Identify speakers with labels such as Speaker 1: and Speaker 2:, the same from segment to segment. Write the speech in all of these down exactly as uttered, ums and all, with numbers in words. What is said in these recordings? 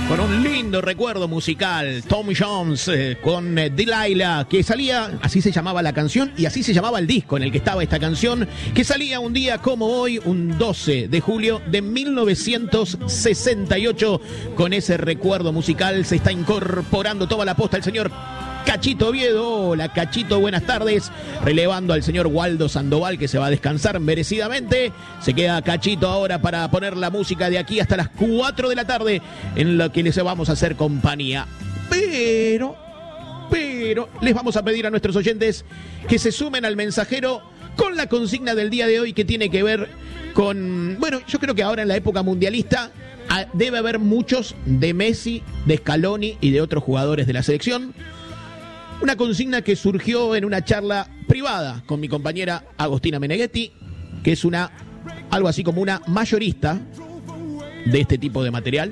Speaker 1: Con un lindo recuerdo musical, Tom Jones eh, con eh, Delilah, que salía, así se llamaba la canción y así se llamaba el disco en el que estaba esta canción, que salía un día como hoy, un doce de julio de mil novecientos sesenta y ocho. Con ese recuerdo musical se está incorporando toda la posta el señor Cachito Oviedo. Hola Cachito, buenas tardes. Relevando al señor Waldo Sandoval, que se va a descansar merecidamente. Se queda Cachito ahora para poner la música de aquí hasta las cuatro de la tarde, en la que les vamos a hacer compañía. Pero, pero, les vamos a pedir a nuestros oyentes que se sumen al mensajero con la consigna del día de hoy, que tiene que ver con, bueno, yo creo que ahora en la época mundialista debe haber muchos de Messi, de Scaloni y de otros jugadores de la selección. Una consigna que surgió en una charla privada con mi compañera Agostina Meneghetti, que es una algo así como una mayorista de este tipo de material.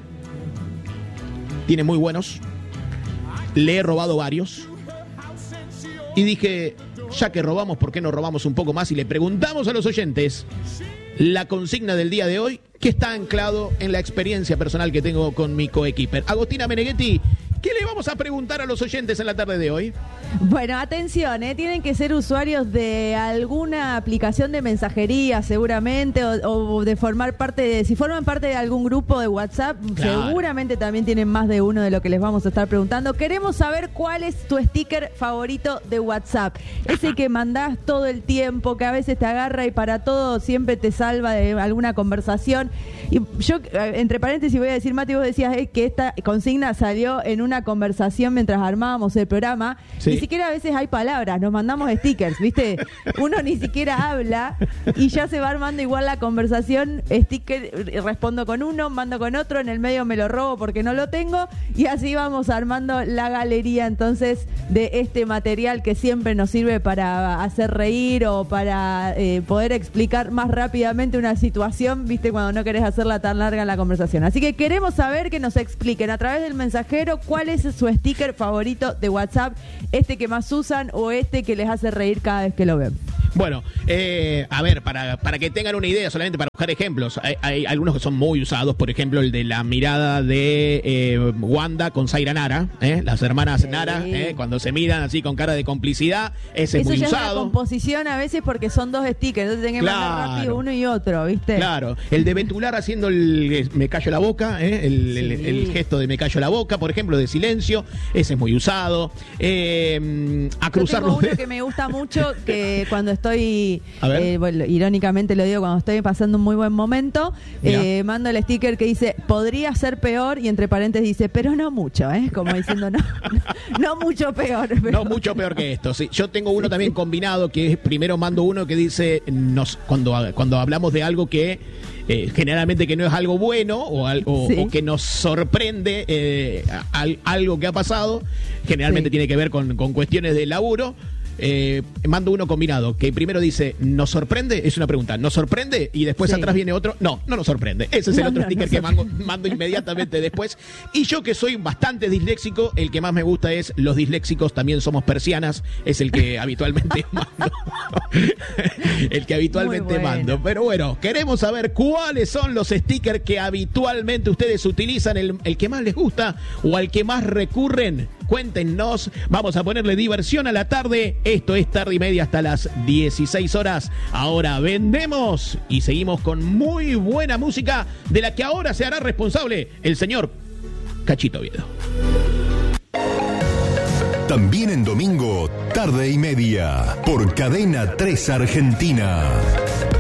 Speaker 1: Tiene muy buenos. Le he robado varios. Y dije, ya que robamos, ¿por qué no robamos un poco más? Y le preguntamos a los oyentes la consigna del día de hoy, que está anclado en la experiencia personal que tengo con mi coequiper. Agostina Meneghetti, ¿qué le vamos a preguntar a los oyentes en la tarde de hoy?
Speaker 2: Bueno, atención, ¿eh? Tienen que ser usuarios de alguna aplicación de mensajería, seguramente, o, o de formar parte de, si forman parte de algún grupo de WhatsApp, claro, seguramente también tienen más de uno de lo que les vamos a estar preguntando. Queremos saber cuál es tu sticker favorito de WhatsApp. Ese que mandás todo el tiempo, que a veces te agarra y para todo siempre te salva de alguna conversación. Y yo, entre paréntesis, voy a decir, Mati, vos decías eh, que esta consigna salió en una conversación mientras armábamos el programa. Sí. Ni siquiera a veces hay palabras, nos mandamos stickers, ¿viste? Uno ni siquiera habla y ya se va armando igual la conversación. Sticker, respondo con uno, mando con otro, en el medio me lo robo porque no lo tengo, y así vamos armando la galería entonces de este material que siempre nos sirve para hacer reír o para eh, poder explicar más rápidamente una situación, ¿viste? Cuando no querés hacerla tan larga en la conversación. Así que queremos saber que nos expliquen a través del mensajero cuál es su sticker favorito de WhatsApp, este que más usan o este que les hace reír cada vez que lo ven.
Speaker 1: Bueno, eh, a ver, para, para que tengan una idea, solamente para buscar ejemplos, hay, hay algunos que son muy usados, por ejemplo, el de la mirada de eh, Wanda con Zaira Nara, ¿eh? Las hermanas sí. Nara, ¿eh? Cuando se miran así con cara de complicidad, ese
Speaker 2: Eso
Speaker 1: es muy
Speaker 2: ya
Speaker 1: usado.
Speaker 2: Es la composición a veces porque son dos stickers, entonces tienen que claro. mandar rápido uno y otro, ¿viste?
Speaker 1: Claro, el de Betular haciendo el me callo la boca, ¿eh? el, sí. el, el gesto de me callo la boca, por ejemplo, de silencio, ese es muy usado. Eh, a cruzar
Speaker 2: Yo tengo
Speaker 1: los
Speaker 2: uno
Speaker 1: dedos.
Speaker 2: que me gusta mucho, que cuando estoy Eh, bueno, irónicamente lo digo, cuando estoy pasando un muy buen momento, eh, mando el sticker que dice podría ser peor, y entre paréntesis dice pero no mucho, ¿eh? Como diciendo no, no, no mucho peor, pero...
Speaker 1: no mucho peor que esto. Sí, yo tengo uno también combinado, que es, primero mando uno que dice nos, cuando, cuando hablamos de algo que eh, generalmente que no es algo bueno o, al, o, sí. o que nos sorprende eh, al, algo que ha pasado, generalmente sí. tiene que ver con, con cuestiones de laburo. Eh, mando uno combinado que primero dice ¿nos sorprende? Es una pregunta, ¿nos sorprende? Y después sí. atrás viene otro, no, no nos sorprende. Ese es el no, otro no, sticker no que mando, mando inmediatamente después. Y yo, que soy bastante disléxico, el que más me gusta es los disléxicos también somos persianas, es el que habitualmente mando. El que habitualmente bueno. mando. Pero bueno, queremos saber cuáles son los stickers que habitualmente ustedes utilizan, el, el que más les gusta o al que más recurren. Cuéntenos, vamos a ponerle diversión a la tarde. Esto es Tarde y Media hasta las dieciséis horas. Ahora vendemos y seguimos con muy buena música, de la que ahora se hará responsable el señor Cachito Oviedo.
Speaker 3: También en domingo, Tarde y Media, por Cadena tres Argentina.